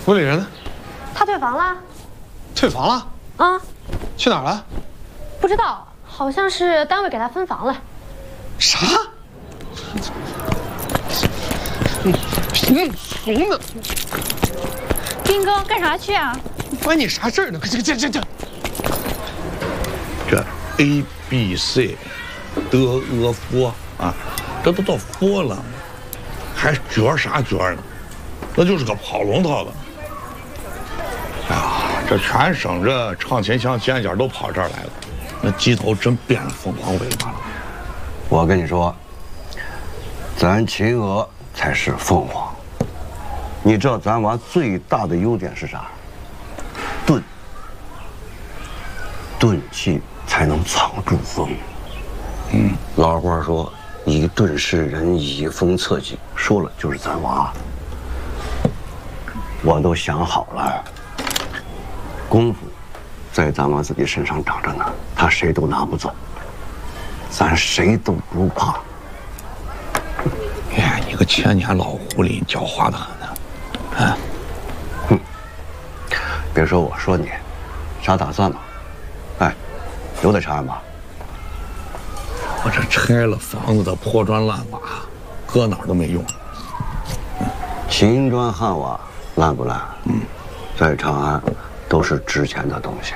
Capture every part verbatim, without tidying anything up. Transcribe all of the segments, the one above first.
屋里人呢？ 他退房了。 退房了？ 啊？ 去哪儿了？ 不知道，好像是单位给他分房了。 啥？嗯，怂的。 兵哥，干啥去啊？ 关你啥事儿呢？这这这这。 这 A B C 德俄佛啊，这都到佛了，还角啥角呢？那就是个跑龙套的。哎呀，这全省这唱秦腔尖尖都跑这儿来了，那鸡头真变了凤凰尾巴了。 我跟你说，咱秦娥才是凤凰。你知道咱娃最大的优点是啥？钝，钝气才能藏住风。嗯，老话说以钝示人，以风测己，说了就是咱娃。我都想好了，功夫在咱娃自己身上长着呢，他谁都拿不走，咱谁都不怕。 哎，你个千年老狐狸，你狡猾的很呢。啊， 哼，别说我说你，啥打算吧？哎，有得查案吧？ 我这拆了房子的破砖烂瓦，搁哪儿都没用。 嗯，秦砖汉瓦烂不烂？嗯，在长安都是值钱的东西。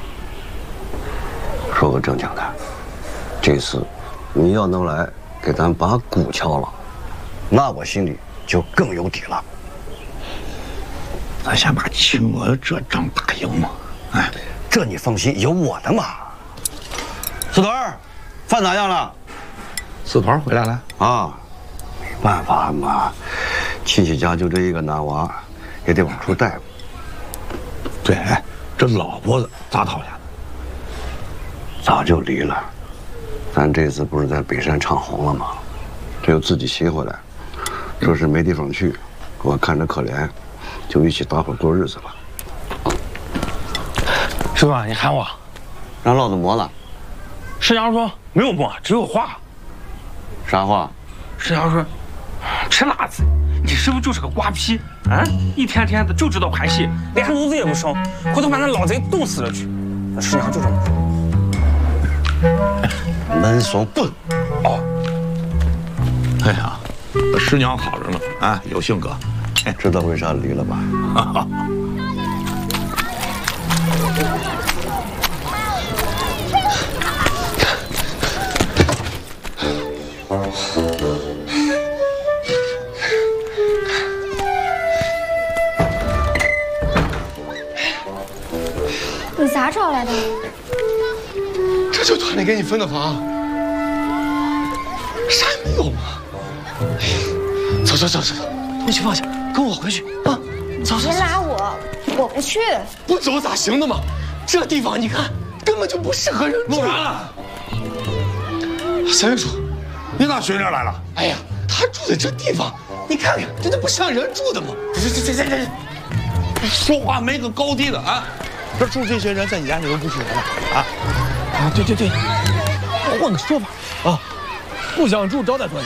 说个正经的，这次你要能来给咱把鼓敲了，那我心里就更有底了。 咱先把秦娥这仗打赢嘛。哎， 这你放心，有我的嘛。四团，饭咋样了？ 四团回来了啊，没办法嘛，亲戚家就这一个男娃，也得往出带。 对，哎，这老婆子咋讨厌的？ 早就离了。咱这次不是在北山唱红了吗？这又自己骑回来，这是没地方去，我看着可怜，就一起搭伙过日子了。 师傅，你喊我， 让老子磨了。 师娘说没有磨，只有画。 啥话？ 师娘说，吃辣子，你师傅就是个瓜皮啊！一天天的就知道拍戏，连炉子也不烧，回头把那老贼冻死了去。那师娘就这么说。 闷怂滚！ 哦，哎呀，师娘好着呢啊，有性格。 知道为啥离了吧？ 你咋找来的？ 这就团里给你分的房，啥也没有吗？哎呀，走走走走，东西放下，跟我回去啊！走走。 别拉我，我不去。 不走咋行的嘛？这地方你看根本就不适合人住。 弄啥了？ 三月叔， 你咋学这来了？ 哎呀，他住的这地方，你看看，这都不像人住的吗？这这这这这， 说话没个高低的啊！这住这些人在你眼里都不是人了啊！ 啊，对对对，换个说法啊，不想住招待团，